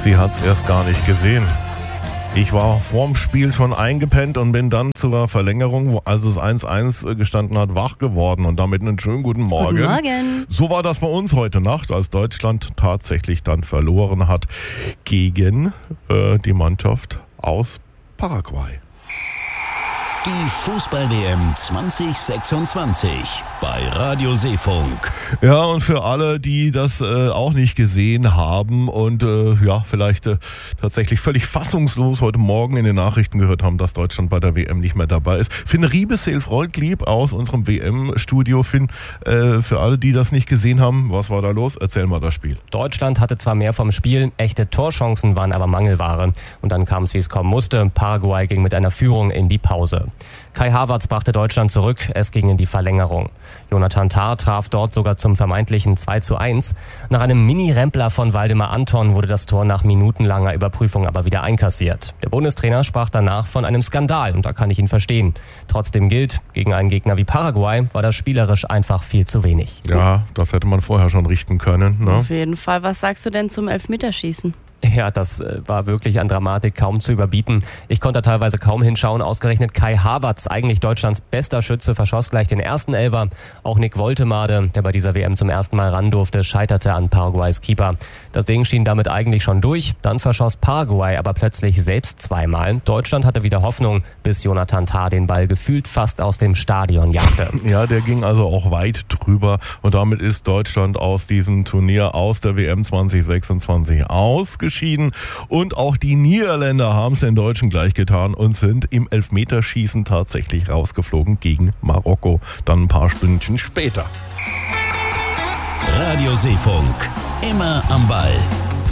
Sie hat's erst gar nicht gesehen. Ich war vorm Spiel schon eingepennt und bin dann zur Verlängerung, als es 1-1 gestanden hat, wach geworden und damit einen schönen guten Morgen. Guten Morgen. So war das bei uns heute Nacht, als Deutschland tatsächlich dann verloren hat gegen die Mannschaft aus Paraguay. Die Fußball-WM 2026 bei Radio Seefunk. Ja, und für alle, die das auch nicht gesehen haben und vielleicht tatsächlich völlig fassungslos heute Morgen in den Nachrichten gehört haben, dass Deutschland bei der WM nicht mehr dabei ist. Finn Riebesel-Freudlieb aus unserem WM-Studio. Finn, für alle, die das nicht gesehen haben, was war da los? Erzähl mal das Spiel. Deutschland hatte zwar mehr vom Spiel, echte Torchancen waren aber Mangelware. Und dann kam es, wie es kommen musste. Paraguay ging mit einer Führung in die Pause. Kai Havertz brachte Deutschland zurück, es ging in die Verlängerung. Jonathan Tah traf dort sogar zum vermeintlichen 2:1. Nach einem Mini-Rempler von Waldemar Anton wurde das Tor nach minutenlanger Überprüfung aber wieder einkassiert. Der Bundestrainer sprach danach von einem Skandal und da kann ich ihn verstehen. Trotzdem gilt, gegen einen Gegner wie Paraguay war das spielerisch einfach viel zu wenig. Ja, das hätte man vorher schon richten können. Ne? Auf jeden Fall. Was sagst du denn zum Elfmeterschießen? Ja, das war wirklich an Dramatik kaum zu überbieten. Ich konnte teilweise kaum hinschauen. Ausgerechnet Kai Havertz, eigentlich Deutschlands bester Schütze, verschoss gleich den ersten Elfer. Auch Nick Woltemade, der bei dieser WM zum ersten Mal ran durfte, scheiterte an Paraguays Keeper. Das Ding schien damit eigentlich schon durch. Dann verschoss Paraguay aber plötzlich selbst zweimal. Deutschland hatte wieder Hoffnung, bis Jonathan Tah den Ball gefühlt fast aus dem Stadion jagte. Ja, der ging also auch weit drüber und damit ist Deutschland aus diesem Turnier, aus der WM 2026 ausgeschieden. Und auch die Niederländer haben es den Deutschen gleich getan und sind im Elfmeterschießen tatsächlich rausgeflogen gegen Marokko. Dann ein paar Stündchen später. Radio Seefunk, immer am Ball.